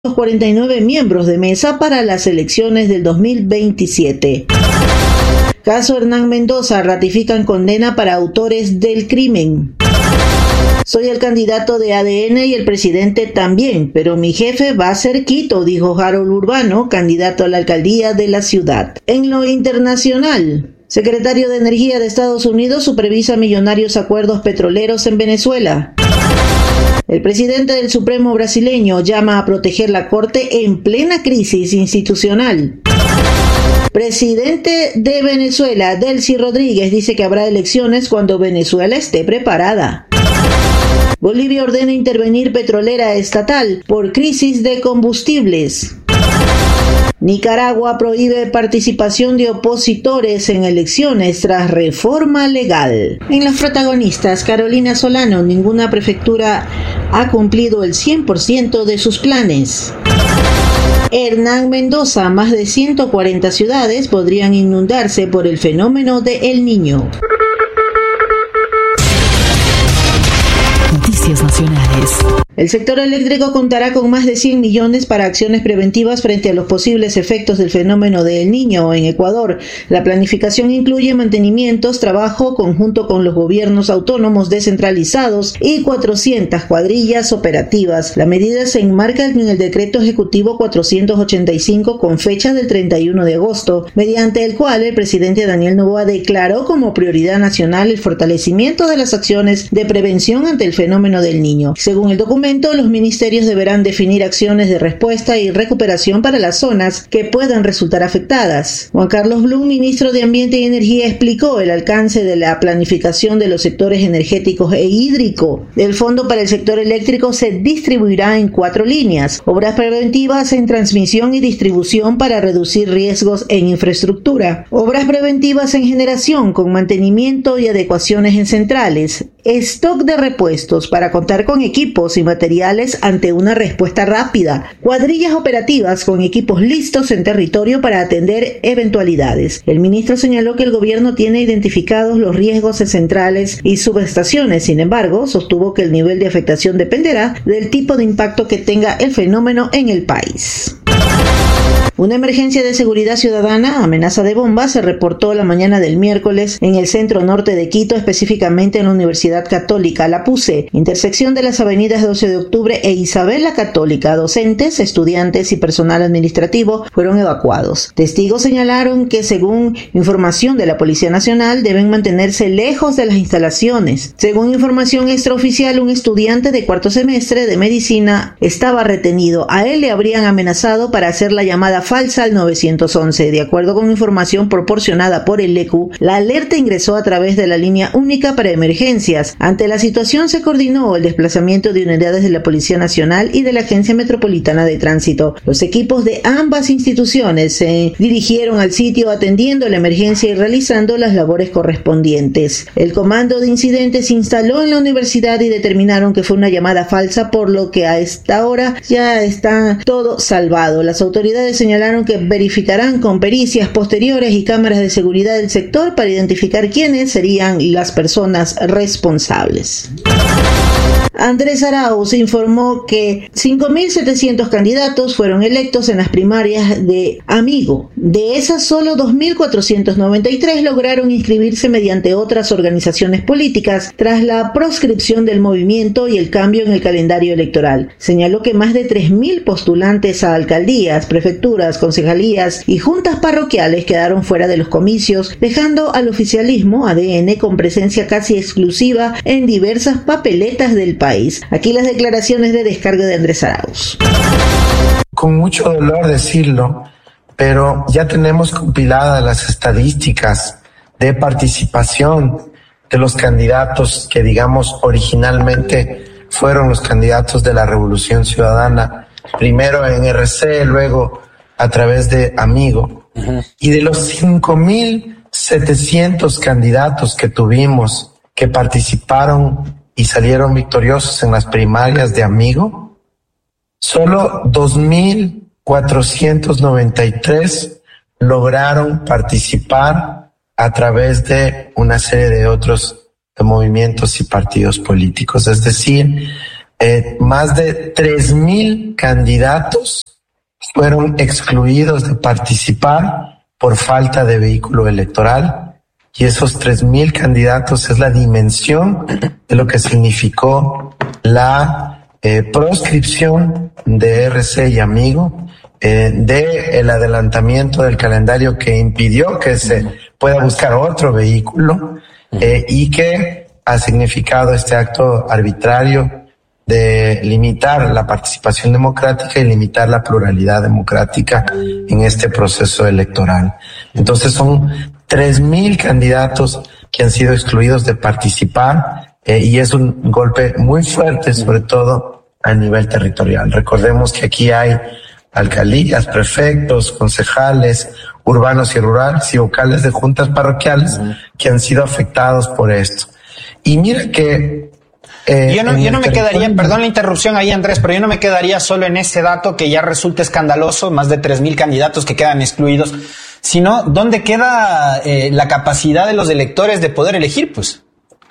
49 miembros de mesa para las elecciones del 2027. Caso Hernán Mendoza, ratifican condena para autores del crimen. Soy el candidato de ADN y el presidente también, pero mi jefe va a ser Quito, dijo Harold Urbano, candidato a la alcaldía de la ciudad. En lo internacional, secretario de Energía de Estados Unidos supervisa millonarios acuerdos petroleros en Venezuela. El presidente del Supremo brasileño llama a proteger la Corte en plena crisis institucional. Presidente de Venezuela, Delcy Rodríguez, dice que habrá elecciones cuando Venezuela esté preparada. Bolivia ordena intervenir petrolera estatal por crisis de combustibles. Nicaragua prohíbe participación de opositores en elecciones tras reforma legal. En los protagonistas, Carolina Solano, ninguna prefectura ha cumplido el 100% de sus planes. Hernán Mendoza, más de 140 ciudades podrían inundarse por el fenómeno de El Niño. Noticias nacionales. El sector eléctrico contará con más de 100 millones para acciones preventivas frente a los posibles efectos del fenómeno de El Niño en Ecuador. La planificación incluye mantenimientos, trabajo conjunto con los gobiernos autónomos descentralizados y 400 cuadrillas operativas. La medida se enmarca en el decreto ejecutivo 485 con fecha del 31 de agosto, mediante el cual el presidente Daniel Noboa declaró como prioridad nacional el fortalecimiento de las acciones de prevención ante el fenómeno del Niño. Según el documento, los ministerios deberán definir acciones de respuesta y recuperación para las zonas que puedan resultar afectadas. Juan Carlos Blum, ministro de Ambiente y Energía, explicó el alcance de la planificación de los sectores energéticos e hídrico. El fondo para el sector eléctrico se distribuirá en 4 líneas: obras preventivas en transmisión y distribución para reducir riesgos en infraestructura, obras preventivas en generación con mantenimiento y adecuaciones en centrales, stock de repuestos para contar con equipos y materiales ante una respuesta rápida, cuadrillas operativas con equipos listos en territorio para atender eventualidades. El ministro señaló que el gobierno tiene identificados los riesgos en centrales y subestaciones. Sin embargo, sostuvo que el nivel de afectación dependerá del tipo de impacto que tenga el fenómeno en el país. Una emergencia de seguridad ciudadana, amenaza de bomba, se reportó la mañana del miércoles en el centro norte de Quito, específicamente en la Universidad Católica La Puce, intersección de las avenidas 12 de octubre e Isabel la Católica. Docentes, estudiantes y personal administrativo fueron evacuados. Testigos señalaron que, según información de la Policía Nacional, deben mantenerse lejos de las instalaciones. Según información extraoficial, un estudiante de cuarto semestre de medicina estaba retenido. A él le habrían amenazado para hacer la llamada falsa al 911. De acuerdo con información proporcionada por el ECU, la alerta ingresó a través de la línea única para emergencias. Ante la situación se coordinó el desplazamiento de unidades de la Policía Nacional y de la Agencia Metropolitana de Tránsito. Los equipos de ambas instituciones se dirigieron al sitio atendiendo la emergencia y realizando las labores correspondientes. El comando de incidentes se instaló en la universidad y determinaron que fue una llamada falsa, por lo que a esta hora ya está todo salvado. Las autoridades señalaron que verificarán con pericias posteriores y cámaras de seguridad del sector para identificar quiénes serían las personas responsables. Andrés Arauz informó que 5.700 candidatos fueron electos en las primarias de Amigo. De esas, solo 2.493 lograron inscribirse mediante otras organizaciones políticas tras la proscripción del movimiento y el cambio en el calendario electoral. Señaló que más de 3.000 postulantes a alcaldías, prefecturas, concejalías y juntas parroquiales quedaron fuera de los comicios, dejando al oficialismo ADN con presencia casi exclusiva en diversas papeletas del país. Aquí las declaraciones de descargo de Andrés Arauz. Con mucho dolor decirlo, pero ya tenemos compiladas las estadísticas de participación de los candidatos que, digamos, originalmente fueron los candidatos de la Revolución Ciudadana, primero en RC, luego a través de Amigo. Y de los 5.700 candidatos que tuvimos que participaron y salieron victoriosos en las primarias de Amigo, solo 2.493 lograron participar a través de una serie de otros movimientos y partidos políticos. Es decir, más de 3,000 candidatos fueron excluidos de participar por falta de vehículo electoral, y esos 3,000 candidatos es la dimensión de lo que significó la proscripción de RC y Amigo, de el adelantamiento del calendario que impidió que se pueda buscar otro vehículo, y que ha significado este acto arbitrario de limitar la participación democrática y limitar la pluralidad democrática en este proceso electoral. Entonces son 3,000 candidatos que han sido excluidos de participar, y es un golpe muy fuerte, sobre todo a nivel territorial. Recordemos que aquí hay alcaldías, prefectos, concejales urbanos y rurales y vocales de juntas parroquiales que han sido afectados por esto. Y mira que yo no me quedaría, perdón la interrupción ahí, Andrés, pero yo no me quedaría solo en ese dato que ya resulta escandaloso, más de 3,000 candidatos que quedan excluidos, sino ¿dónde queda la capacidad de los electores de poder elegir? Pues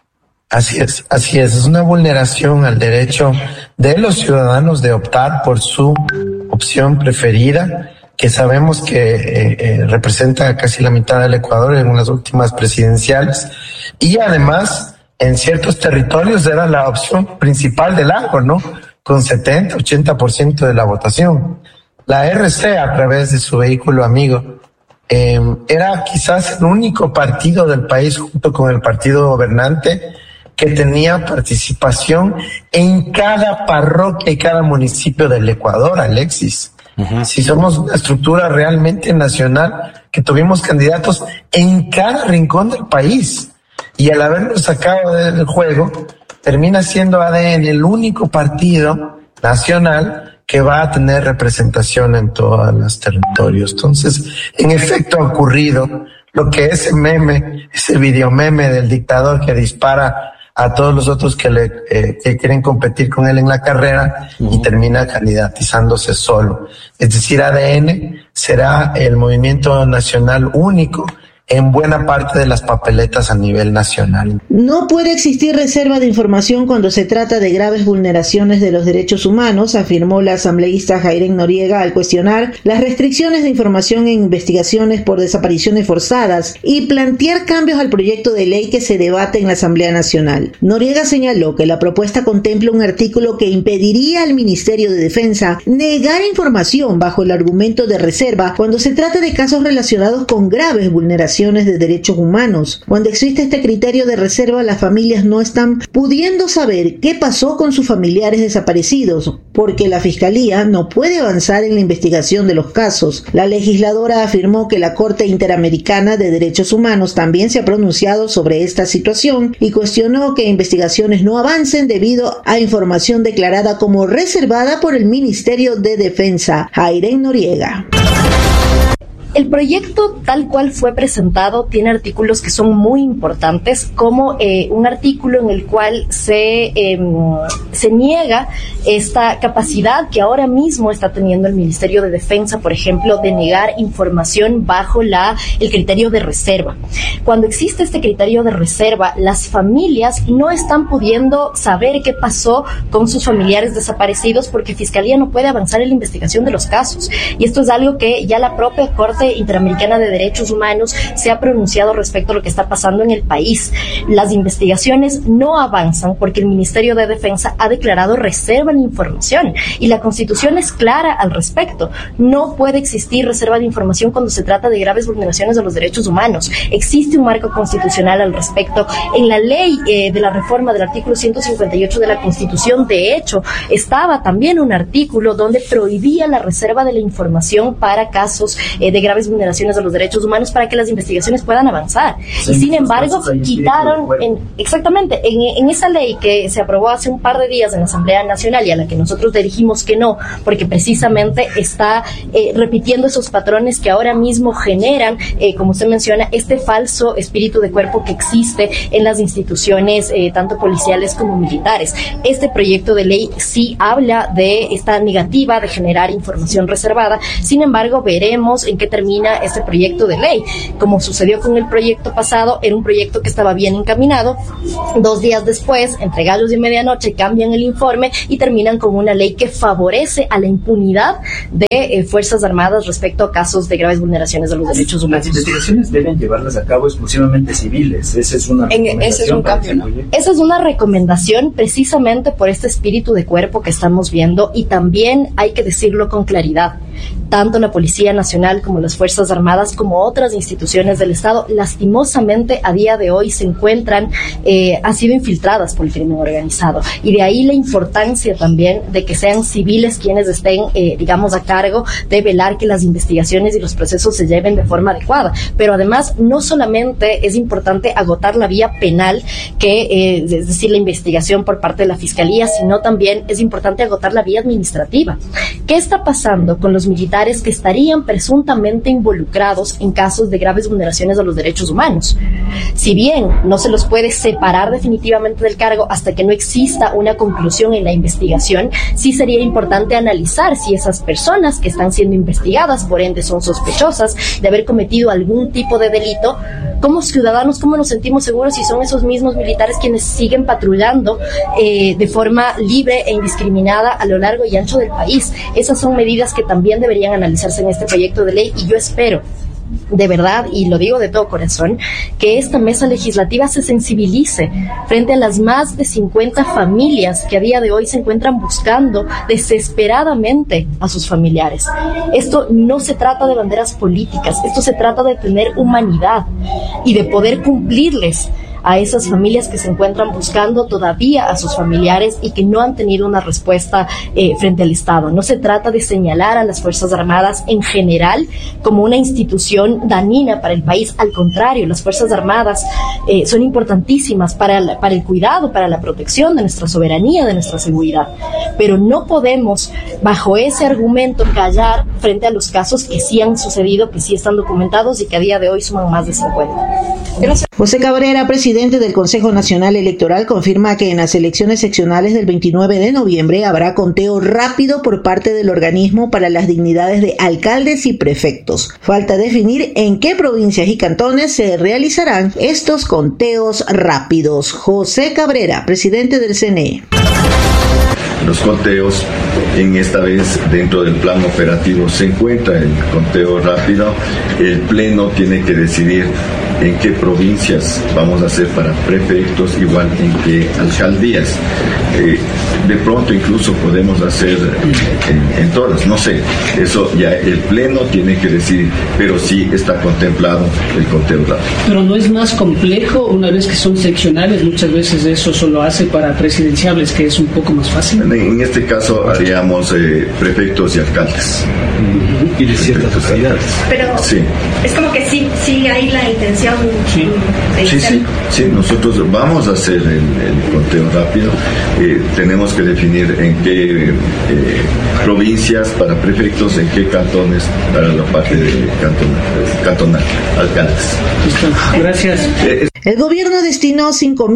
así es. Es una vulneración al derecho de los ciudadanos de optar por su opción preferida, que sabemos que representa casi la mitad del Ecuador en las últimas presidenciales, y además en ciertos territorios era la opción principal del agro, ¿no? Con 70-80% de la votación. La RC, a través de su vehículo Amigo, era quizás el único partido del país, junto con el partido gobernante, que tenía participación en cada parroquia y cada municipio del Ecuador, Alexis. Si somos una estructura realmente nacional, que tuvimos candidatos en cada rincón del país. Y al haberlo sacado del juego, termina siendo ADN el único partido nacional que va a tener representación en todos los territorios. Entonces, en efecto, ha ocurrido lo que ese meme, ese video meme del dictador que dispara a todos los otros que quieren competir con él en la carrera, y termina candidatizándose solo. Es decir, ADN será el movimiento nacional único en buena parte de las papeletas a nivel nacional. No puede existir reserva de información cuando se trata de graves vulneraciones de los derechos humanos, afirmó la asambleísta Jairén Noriega al cuestionar las restricciones de información en investigaciones por desapariciones forzadas y plantear cambios al proyecto de ley que se debate en la Asamblea Nacional. Noriega señaló que la propuesta contempla un artículo que impediría al Ministerio de Defensa negar información bajo el argumento de reserva cuando se trata de casos relacionados con graves vulneraciones de derechos humanos. Cuando existe este criterio de reserva, las familias no están pudiendo saber qué pasó con sus familiares desaparecidos, porque la Fiscalía no puede avanzar en la investigación de los casos. La legisladora afirmó que la Corte Interamericana de Derechos Humanos también se ha pronunciado sobre esta situación y cuestionó que investigaciones no avancen debido a información declarada como reservada por el Ministerio de Defensa. Jairén Noriega. El proyecto tal cual fue presentado tiene artículos que son muy importantes, como un artículo en el cual se niega esta capacidad que ahora mismo está teniendo el Ministerio de Defensa, por ejemplo, de negar información bajo el criterio de reserva. Cuando existe este criterio de reserva, las familias no están pudiendo saber qué pasó con sus familiares desaparecidos porque Fiscalía no puede avanzar en la investigación de los casos. Y esto es algo que ya la propia Corte Interamericana de Derechos Humanos se ha pronunciado respecto a lo que está pasando en el país. Las investigaciones no avanzan porque el Ministerio de Defensa ha declarado reserva de información y la Constitución es clara al respecto. No puede existir reserva de información cuando se trata de graves vulneraciones de los derechos humanos. Existe un marco constitucional al respecto. En la ley de la reforma del artículo 158 de la Constitución, de hecho, estaba también un artículo donde prohibía la reserva de la información para casos de graves vulneraciones de los derechos humanos para que las investigaciones puedan avanzar. Sí, y sin embargo, quitaron, en esa ley que se aprobó hace un par de días en la Asamblea Nacional y a la que nosotros le dijimos que no, porque precisamente está repitiendo esos patrones que ahora mismo generan, como usted menciona, este falso espíritu de cuerpo que existe en las instituciones, tanto policiales como militares. Este proyecto de ley sí habla de esta negativa de generar información reservada. Sin embargo, veremos en qué termina este proyecto de ley. Como sucedió con el proyecto pasado, era un proyecto que estaba bien encaminado. 2 días después, entre gallos y medianoche, cambian el informe y terminan con una ley que favorece a la impunidad de Fuerzas Armadas respecto a casos de graves vulneraciones de los derechos humanos. Las investigaciones deben llevarlas a cabo exclusivamente civiles. Esa es una recomendación. Ese es un cambio, ¿no? Esa es una recomendación precisamente por este espíritu de cuerpo que estamos viendo, y también hay que decirlo con claridad. Tanto la Policía Nacional como las Fuerzas Armadas, como otras instituciones del Estado, lastimosamente a día de hoy se encuentran, han sido infiltradas por el crimen organizado. Y de ahí la importancia también de que sean civiles quienes estén, digamos, a cargo de velar que las investigaciones y los procesos se lleven de forma adecuada. Pero además, no solamente es importante agotar la vía penal, es decir, la investigación por parte de la Fiscalía, sino también es importante agotar la vía administrativa. ¿Qué está pasando con los militares que estarían presuntamente involucrados en casos de graves vulneraciones a los derechos humanos? Si bien no se los puede separar definitivamente del cargo hasta que no exista una conclusión en la investigación, sí sería importante analizar si esas personas que están siendo investigadas, por ende son sospechosas de haber cometido algún tipo de delito, como ciudadanos, ¿cómo nos sentimos seguros si son esos mismos militares quienes siguen patrullando de forma libre e indiscriminada a lo largo y ancho del país? Esas son medidas que también deberían analizarse en este proyecto de ley, y yo espero de verdad, y lo digo de todo corazón, que esta mesa legislativa se sensibilice frente a las más de 50 familias que a día de hoy se encuentran buscando desesperadamente a sus familiares. Esto no se trata de banderas políticas, esto se trata de tener humanidad y de poder cumplirles a esas familias que se encuentran buscando todavía a sus familiares y que no han tenido una respuesta frente al Estado. No se trata de señalar a las Fuerzas Armadas en general como una institución dañina para el país. Al contrario, las Fuerzas Armadas son importantísimas para el cuidado, para la protección de nuestra soberanía, de nuestra seguridad. Pero no podemos, bajo ese argumento, callar frente a los casos que sí han sucedido, que sí están documentados y que a día de hoy suman más de 50. Gracias. José Cabrera, presidente del Consejo Nacional Electoral, confirma que en las elecciones seccionales del 29 de noviembre habrá conteo rápido por parte del organismo para las dignidades de alcaldes y prefectos. Falta definir en qué provincias y cantones se realizarán estos conteos rápidos. José Cabrera, presidente del CNE. Los conteos, en esta vez dentro del plan operativo se encuentra el conteo rápido. El pleno tiene que decidir en qué provincias vamos a hacer para prefectos, igual en qué alcaldías. De pronto incluso podemos hacer en todas, no sé, eso ya el pleno tiene que decidir, pero sí está contemplado el conteo rápido. Pero no es más complejo una vez que son seccionales, muchas veces eso solo hace para presidenciables, que es un poco más fácil. En este caso haríamos prefectos y alcaldes. Y de ciertas localidades. Pero sí, es como que sí hay la intención Sí, nosotros vamos a hacer el conteo rápido. Tenemos que definir en qué provincias para prefectos, en qué cantones para la parte de cantonal, alcaldes. Gracias. El gobierno destinó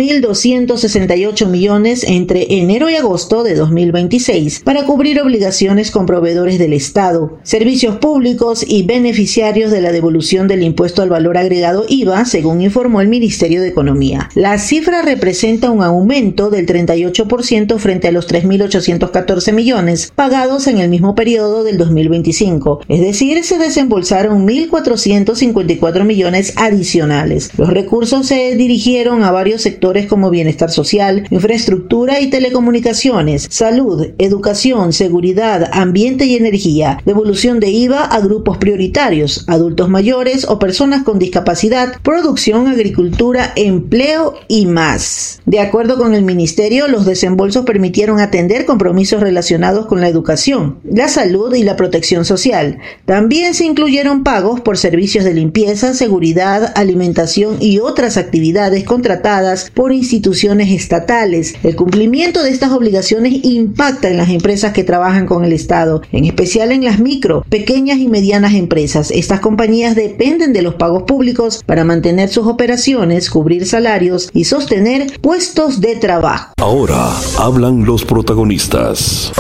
5.268 millones entre enero y agosto de 2026 para cubrir obligaciones con proveedores del Estado, servicios públicos y beneficiarios de la devolución del impuesto al valor agregado IVA, según informó el Ministerio de Economía. La cifra representa un aumento del 38% frente a los 3.814 millones pagados en el mismo periodo del 2025, es decir, se desembolsaron 1.454 millones adicionales. Los recursos se dirigieron a varios sectores como bienestar social, infraestructura y telecomunicaciones, salud, educación, seguridad, ambiente y energía, devolución de IVA a grupos prioritarios, adultos mayores o personas con discapacidad, producción, agricultura, empleo y más. De acuerdo con el Ministerio, los desembolsos permitieron atender compromisos relacionados con la educación, la salud y la protección social. También se incluyeron pagos por servicios de limpieza, seguridad, alimentación y otras actividades contratadas por instituciones estatales. El cumplimiento de estas obligaciones impacta en las empresas que trabajan con el Estado, en especial en las micro, pequeñas y medianas empresas. Estas compañías dependen de los pagos públicos para mantener sus operaciones, cubrir salarios y sostener puestos de trabajo. Ahora hablan los protagonistas.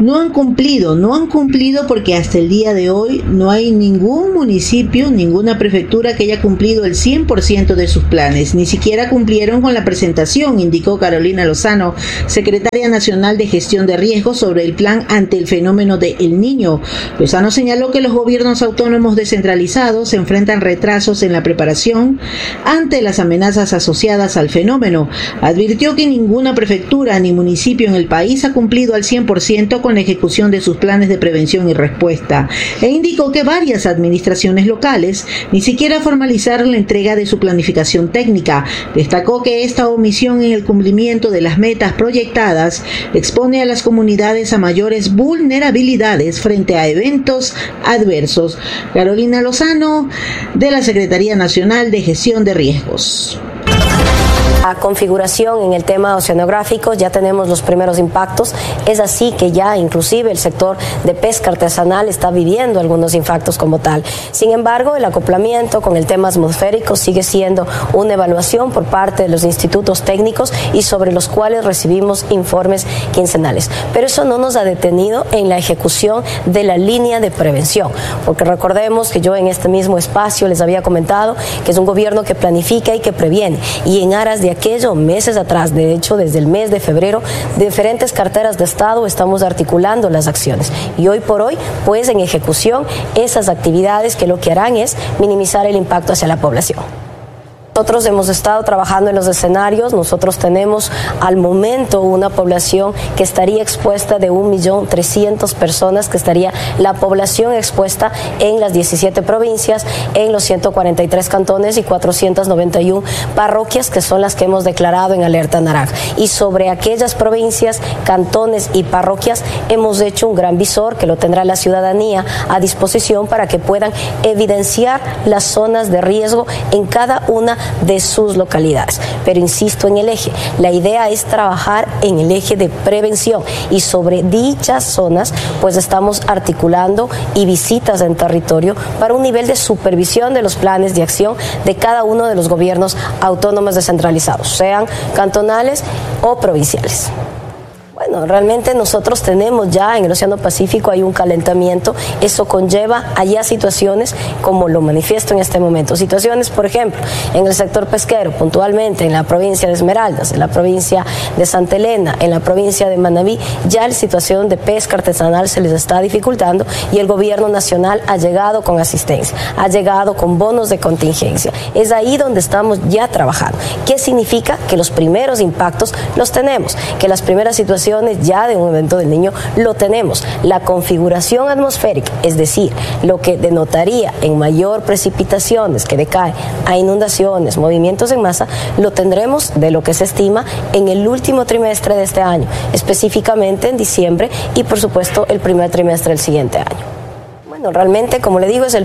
no han cumplido porque hasta el día de hoy no hay ningún municipio, ninguna prefectura que haya cumplido el 100% de sus planes, ni siquiera cumplieron con la presentación, indicó Carolina Lozano, secretaria nacional de gestión de riesgos, sobre el plan ante el fenómeno de El Niño. Lozano señaló que los gobiernos autónomos descentralizados enfrentan retrasos en la preparación ante las amenazas asociadas al fenómeno. Advirtió que ninguna prefectura ni municipio en el país ha cumplido al 100% con la ejecución de sus planes de prevención y respuesta, e indicó que varias administraciones locales ni siquiera formalizaron la entrega de su planificación técnica. Destacó que esta omisión en el cumplimiento de las metas proyectadas expone a las comunidades a mayores vulnerabilidades frente a eventos adversos. Carolina Lozano, de la Secretaría Nacional de Gestión de Riesgos. A configuración en el tema oceanográfico ya tenemos los primeros impactos, es así que ya inclusive el sector de pesca artesanal está viviendo algunos impactos como tal. Sin embargo, el acoplamiento con el tema atmosférico sigue siendo una evaluación por parte de los institutos técnicos y sobre los cuales recibimos informes quincenales. Pero eso no nos ha detenido en la ejecución de la línea de prevención, porque recordemos que yo en este mismo espacio les había comentado que es un gobierno que planifica y que previene, y en aras de aquello, meses atrás, de hecho desde el mes de febrero, diferentes carteras de Estado estamos articulando las acciones y hoy por hoy pues en ejecución esas actividades que lo que harán es minimizar el impacto hacia la población. Nosotros hemos estado trabajando en los escenarios, nosotros tenemos al momento una población que estaría expuesta de 1.300.000 personas, que estaría la población expuesta en las 17 provincias, en los 143 cantones y 491 parroquias, que son las que hemos declarado en alerta naranja. Y sobre aquellas provincias, cantones y parroquias hemos hecho un gran visor que lo tendrá la ciudadanía a disposición para que puedan evidenciar las zonas de riesgo en cada una de sus localidades. Pero insisto en el eje, la idea es trabajar en el eje de prevención y sobre dichas zonas pues estamos articulando y visitas en territorio para un nivel de supervisión de los planes de acción de cada uno de los gobiernos autónomos descentralizados, sean cantonales o provinciales. Bueno, realmente nosotros tenemos ya en el Océano Pacífico hay un calentamiento, eso conlleva allá situaciones como lo manifiesto en este momento, situaciones por ejemplo en el sector pesquero, puntualmente en la provincia de Esmeraldas, en la provincia de Santa Elena, en la provincia de Manabí, ya la situación de pesca artesanal se les está dificultando y el gobierno nacional ha llegado con asistencia, ha llegado con bonos de contingencia, es ahí donde estamos ya trabajando. ¿Qué significa? Que los primeros impactos los tenemos, que las primeras situaciones ya de un evento del Niño lo tenemos. La configuración atmosférica, es decir, lo que denotaría en mayor precipitaciones que decae a inundaciones, movimientos en masa, lo tendremos de lo que se estima en el último trimestre de este año, específicamente en diciembre y por supuesto el primer trimestre del siguiente año. Bueno, realmente, como le digo, es el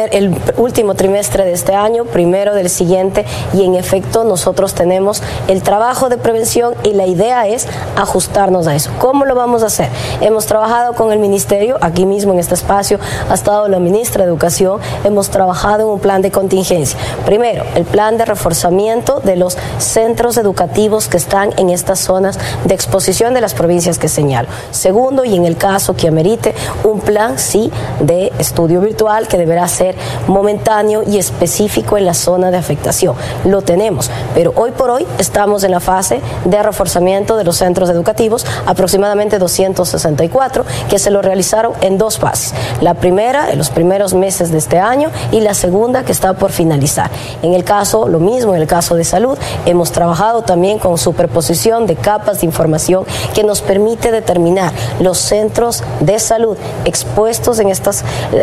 último trimestre de este año, primero del siguiente, y en efecto nosotros tenemos el trabajo de prevención y la idea es ajustarnos a eso. ¿Cómo lo vamos a hacer? Hemos trabajado con el Ministerio, aquí mismo en este espacio ha estado la ministra de Educación, hemos trabajado en un plan de contingencia. Primero, el plan de reforzamiento de los centros educativos que están en estas zonas de exposición de las provincias que señalo. Segundo, y en el caso que amerite, un plan, sí, de estudio virtual que deberá ser momentáneo y específico en la zona de afectación. Lo tenemos, pero hoy por hoy estamos en la fase de reforzamiento de los centros educativos, aproximadamente 264, que se lo realizaron en dos fases. La primera, en los primeros meses de este año, y la segunda, que está por finalizar. En el caso, lo mismo, en el caso de salud, hemos trabajado también con superposición de capas de información que nos permite determinar los centros de salud expuestos en estas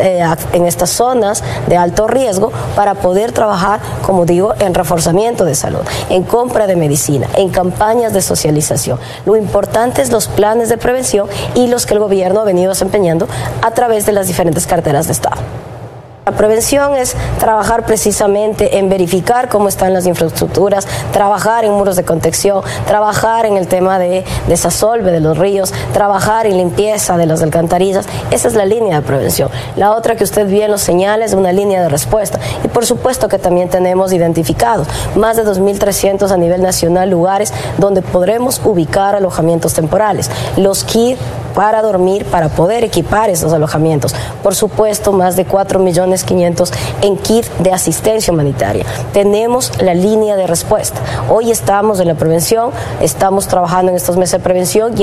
zonas de alto riesgo para poder trabajar, como digo, en reforzamiento de salud, en compra de medicina, en campañas de socialización. Lo importante es los planes de prevención y los que el gobierno ha venido desempeñando a través de las diferentes carteras de Estado. La prevención es trabajar precisamente en verificar cómo están las infraestructuras, trabajar en muros de contención, trabajar en el tema de desasolve de los ríos, trabajar en limpieza de las alcantarillas. Esa es la línea de prevención. La otra que usted bien lo señala es una línea de respuesta. Y por supuesto que también tenemos identificados más de 2.300 a nivel nacional lugares donde podremos ubicar alojamientos temporales. Los KID para dormir, para poder equipar esos alojamientos. Por supuesto, más de 4.500.000 en kit de asistencia humanitaria. Tenemos la línea de respuesta. Hoy estamos en la prevención, estamos trabajando en estos meses de prevención y